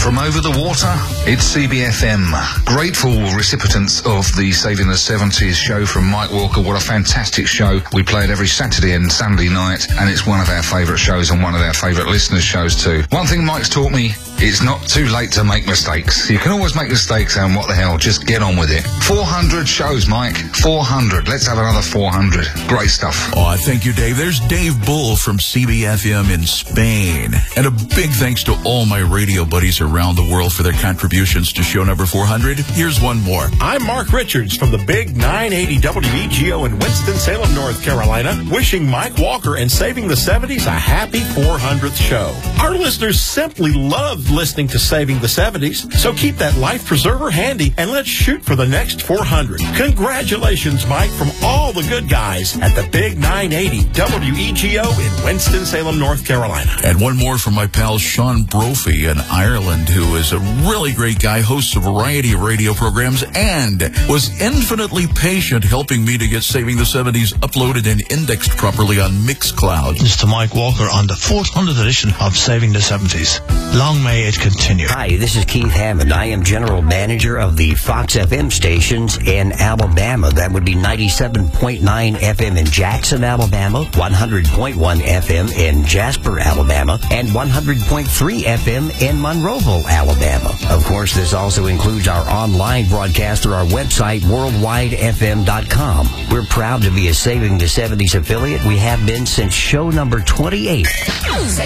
From over the water, it's CBFM. Grateful recipients of the Saving the 70s show from Mike Walker. What a fantastic show. We play it every Saturday and Sunday night, and it's one of our favourite shows and one of our favourite listeners' shows too. One thing Mike's taught me, it's not too late to make mistakes. You can always make mistakes, and what the hell, just get on with it. 400 shows, Mike. 400. Let's have another 400. Great stuff. Oh, thank you, Dave. There's Dave Bull from CBFM in Spain. And a big thanks to all my radio buddies around the world for their contributions to show number 400. Here's one more. I'm Mark Richards from the Big 980 WEGO in Winston-Salem, North Carolina, wishing Mike Walker and Saving the 70s a happy 400th show. Our listeners simply love listening to Saving the 70s, so keep that life preserver handy and let's shoot for the next 400. Congratulations, Mike, from all the good guys at the Big 980 WEGO in Winston-Salem, North Carolina. And one more from my pal Sean Brophy in Ireland, who is a really great guy, hosts a variety of radio programs, and was infinitely patient helping me to get Saving the 70s uploaded and indexed properly on Mixcloud. This is to Mike Walker on the 400th edition of Saving the 70s. Long may it continue. Hi, this is Keith Hammond. I am general manager of the Fox FM stations in Alabama. That would be 97.9 FM in Jackson, Alabama, 100.1 FM in Jasper, Alabama, and 100.3 FM in Monroeville, Alabama. Of course, this also includes our online broadcast through our website, worldwidefm.com. We're proud to be a Saving the 70s affiliate. We have been since show number 28.